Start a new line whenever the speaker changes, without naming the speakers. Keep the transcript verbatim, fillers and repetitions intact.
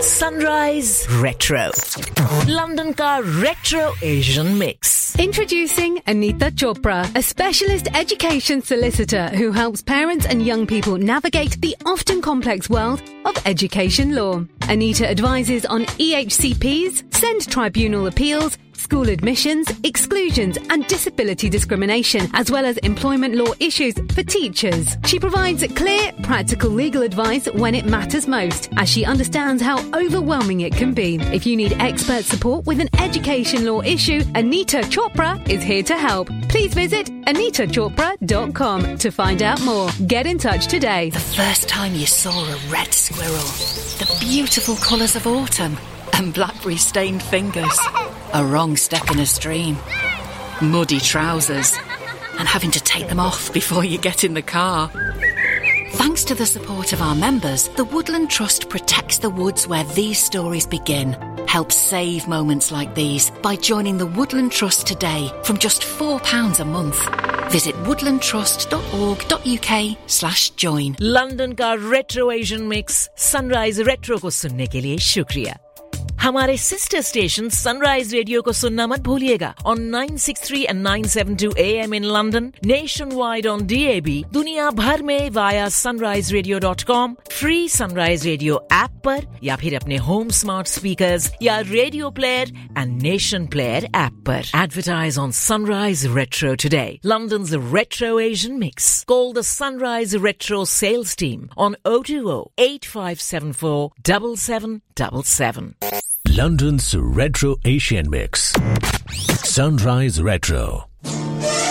Sunrise Retro, London ka Retro Asian mix.
Introducing Anita Chopra, a specialist education solicitor who helps parents and young people navigate the often complex world of education law. Anita advises on E H C Ps, send tribunal appeals, school admissions, exclusions and disability discrimination, as well as employment law issues for teachers. She provides clear, practical legal advice when it matters most, as she understands how overwhelming it can be. If you need expert support with an education law issue, Anita Chopra is here to help. Please visit anita chopra dot com to find out more. Get in touch today.
The first time you saw a red squirrel, the beautiful colours of autumn, and blackberry-stained fingers. A wrong step in a stream, muddy trousers, and having to take them off before you get in the car. Thanks to the support of our members, the Woodland Trust protects the woods where these stories begin. Help save moments like these by joining the Woodland Trust today from just four pounds a month. Visit woodland trust dot org dot u k slash join.
London ka Retro Asian mix Sunrise Retro को सुनने के लिए शुक्रिया. हमारे sister station sunrise radio को सुनना मत भूलिएगा on nine sixty-three and nine seventy-two A M in London, nationwide on D A B, दुनिया भर में via sunrise radio dot com, free Sunrise Radio app पर या फिर अपने home smart speakers या radio player and nation player app पर. Advertise on Sunrise Retro today, London's Retro Asian mix. Call the Sunrise Retro sales team on oh two oh, eight five seven four, seven seven seven seven.
London's Retro Asian Mix. Sunrise Retro.